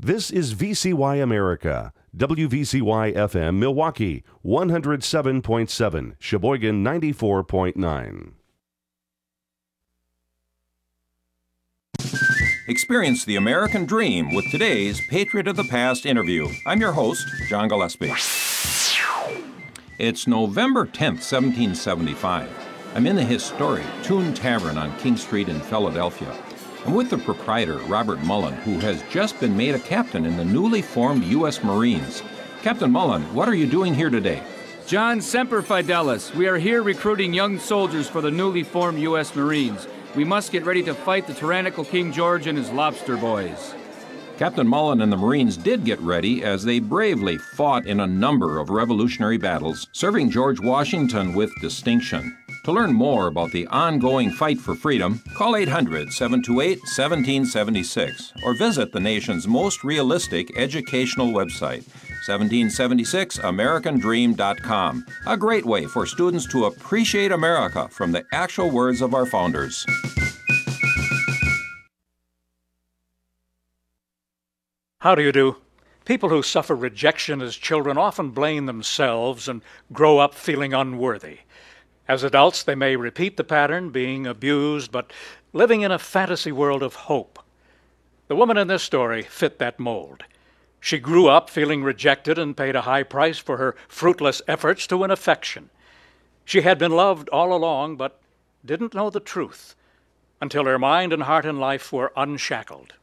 This is VCY America, WVCY FM Milwaukee, 107.7, Sheboygan 94.9. Experience the American dream with today's Patriot of the Past interview. I'm your host, John Gillespie. It's November 10th, 1775. I'm in the historic Toon Tavern on King Street in Philadelphia. I'm with the proprietor, Robert Mullen, who has just been made a captain in the newly formed U.S. Marines. Captain Mullen, what are you doing here today? John, Semper Fidelis. We are here recruiting young soldiers for the newly formed U.S. Marines. We must get ready to fight the tyrannical King George and his lobster boys. Captain Mullen and the Marines did get ready as they bravely fought in a number of revolutionary battles, serving George Washington with distinction. To learn more about the ongoing fight for freedom, call 800-728-1776 or visit the nation's most realistic educational website, 1776americandream.com. A great way for students to appreciate America from the actual words of our founders. How do you do? People who suffer rejection as children often blame themselves and grow up feeling unworthy. As adults, they may repeat the pattern, being abused, but living in a fantasy world of hope. The woman in this story fit that mold. She grew up feeling rejected and paid a high price for her fruitless efforts to win affection. She had been loved all along, but didn't know the truth until her mind and heart and life were unshackled.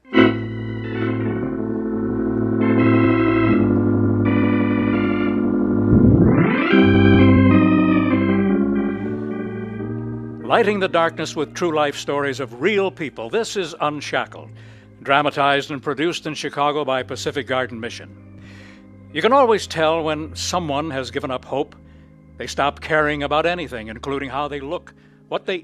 Lighting the darkness with true life stories of real people, this is Unshackled, dramatized and produced in Chicago by Pacific Garden Mission. You can always tell when someone has given up hope. They stop caring about anything, including how they look, what they